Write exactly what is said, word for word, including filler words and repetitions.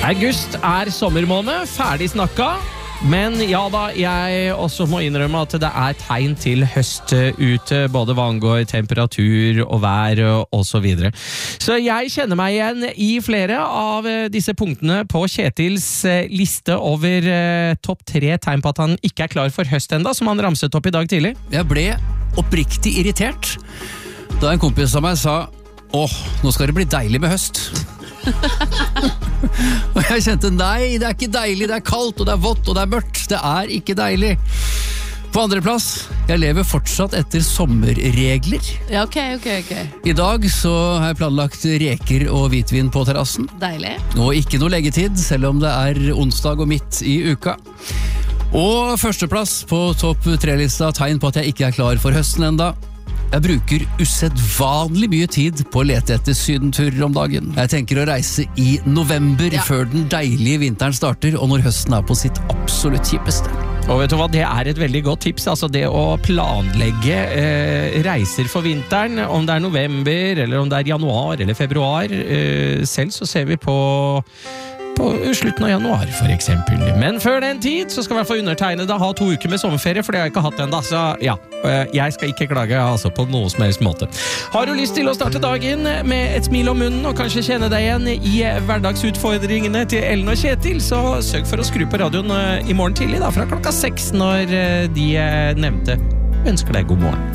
August er sommermåned, ferdig snakka. Men ja da, jeg også må innrømme at det er tegn til høst ute, både hva angår temperatur og vær og så videre. Så jeg kjenner meg igjen i flere av disse punktene på Kjetils liste over topp tre tegn på at han ikke er klar for høst enda, som han ramset opp i dag tidlig. Jeg ble oppriktig irritert da en kompis av meg sa «Åh, nå skal det bli deilig med høst». Og jeg kjente, nei, det er ikke deilig, det er kaldt, og det er vått, og det er mørkt. Det er ikke deilig. På andre plass, jeg lever fortsatt etter sommerregler. Ja, ok, ok, ok. I dag så har jeg planlagt reker og hvitvin på terrassen. Deilig. Og ikke noe leggetid, selv om det er onsdag og midt i uka. Og førsteplass på topp tre-lista tegn på at jeg ikke er klar for høsten enda. Jeg bruker usedvanlig mye tid på å lete etter sydenturer om dagen. Jeg tenker å reise i november, ja. Før den deilige vinteren starter, og når høsten er på sitt absolutt kjipeste. Og vet du hva, det er et veldig godt tips, altså det å planlegge eh, reiser for vinteren, om det er november, eller om det er januar eller februar. Eh, selv så ser vi på på slutten av januar for eksempel. Men før den tid så skal i hvert fall undertegnede ha to uker med sommerferie, for det har jeg ikke hatt enda, så ja, jeg skal ikke klage altså på noe som helst måte. Har du lyst til å starte dagen med et smil om munnen og kanskje kjenne deg igjen i hverdagsutfordringene til Ellen og Kjetil, så søk for å skru på radioen i morgen tidlig da, fra klokka seks når de nevnte ønsker deg god morgen.